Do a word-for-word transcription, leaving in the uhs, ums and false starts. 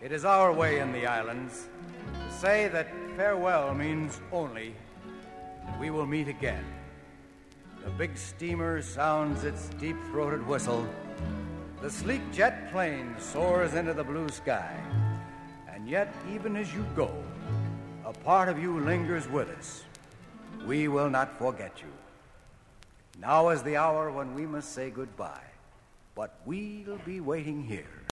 It is our way in the islands to say that farewell means only we will meet again. The big steamer sounds its deep-throated whistle. The sleek jet plane soars into the blue sky. And yet, even as you go, a part of you lingers with us. We will not forget you. Now is the hour when we must say goodbye, but we'll be waiting here